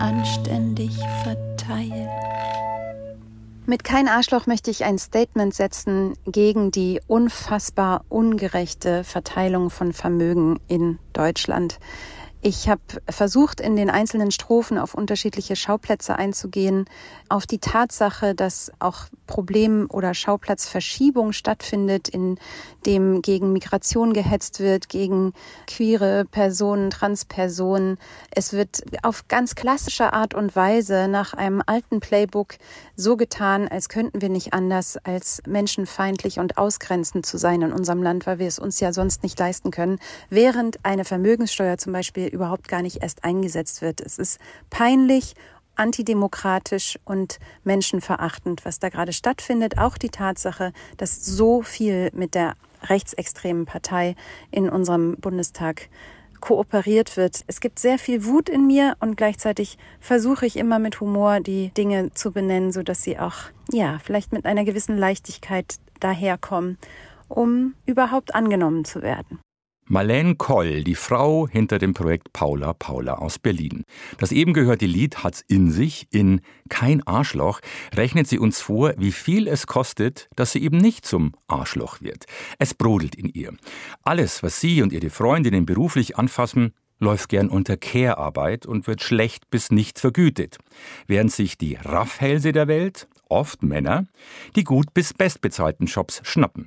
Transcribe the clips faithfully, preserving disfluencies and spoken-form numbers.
anständig verteilen. Mit Kein Arschloch möchte ich ein Statement setzen gegen die unfassbar ungerechte Verteilung von Vermögen in Deutschland. Ich habe versucht, in den einzelnen Strophen auf unterschiedliche Schauplätze einzugehen, auf die Tatsache, dass auch Problem- oder Schauplatzverschiebung stattfindet, in dem gegen Migration gehetzt wird, gegen queere Personen, Transpersonen. Es wird auf ganz klassische Art und Weise nach einem alten Playbook so getan, als könnten wir nicht anders, als menschenfeindlich und ausgrenzend zu sein in unserem Land, weil wir es uns ja sonst nicht leisten können, während eine Vermögenssteuer zum Beispiel überhaupt gar nicht erst eingesetzt wird. Es ist peinlich, antidemokratisch und menschenverachtend, was da gerade stattfindet. Auch die Tatsache, dass so viel mit der rechtsextremen Partei in unserem Bundestag kooperiert wird. Es gibt sehr viel Wut in mir und gleichzeitig versuche ich immer mit Humor die Dinge zu benennen, sodass sie auch, ja, vielleicht mit einer gewissen Leichtigkeit daherkommen, um überhaupt angenommen zu werden. Marlene Koll, die Frau hinter dem Projekt Paula Paula aus Berlin. Das eben gehörte Lied hat's in sich. In Kein Arschloch rechnet sie uns vor, wie viel es kostet, dass sie eben nicht zum Arschloch wird. Es brodelt in ihr. Alles, was sie und ihre Freundinnen beruflich anfassen, läuft gern unter Care-Arbeit und wird schlecht bis nicht vergütet. Während sich die Raffhälse der Welt, oft Männer, die gut bis bestbezahlten Jobs schnappen.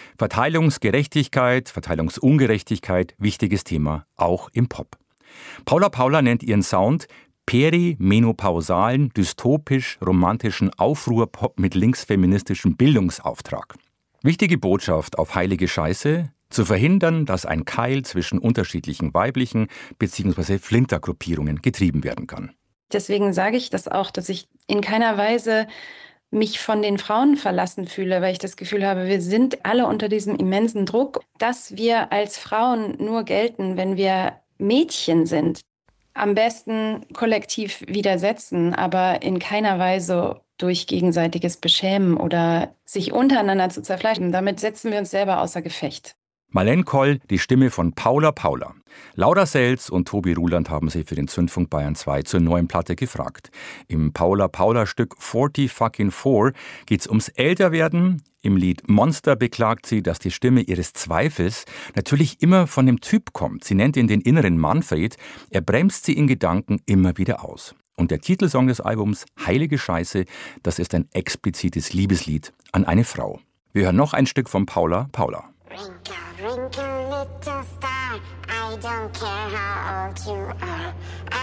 Verteilungsgerechtigkeit, Verteilungsungerechtigkeit, wichtiges Thema, auch im Pop. Paula Paula nennt ihren Sound perimenopausalen, dystopisch-romantischen Aufruhrpop mit linksfeministischem Bildungsauftrag. Wichtige Botschaft auf heilige Scheiße: zu verhindern, dass ein Keil zwischen unterschiedlichen weiblichen bzw. Flintergruppierungen getrieben werden kann. Deswegen sage ich das auch, dass ich in keiner Weise mich von den Frauen verlassen fühle, weil ich das Gefühl habe, wir sind alle unter diesem immensen Druck, dass wir als Frauen nur gelten, wenn wir Mädchen sind. Am besten kollektiv widersetzen, aber in keiner Weise durch gegenseitiges Beschämen oder sich untereinander zu zerfleischen. Damit setzen wir uns selber außer Gefecht. Marlene Koll, die Stimme von Paula Paula. Laura Selz und Tobi Ruland haben sie für den Zündfunk Bayern zwei zur neuen Platte gefragt. Im Paula Paula Stück vierzig fucking four geht's ums Älterwerden. Im Lied Monster beklagt sie, dass die Stimme ihres Zweifels natürlich immer von dem Typ kommt. Sie nennt ihn den inneren Manfred. Er bremst sie in Gedanken immer wieder aus. Und der Titelsong des Albums, Heilige Scheiße, das ist ein explizites Liebeslied an eine Frau. Wir hören noch ein Stück von Paula Paula. Wrinkle, wrinkle, little star, I don't care how old you are.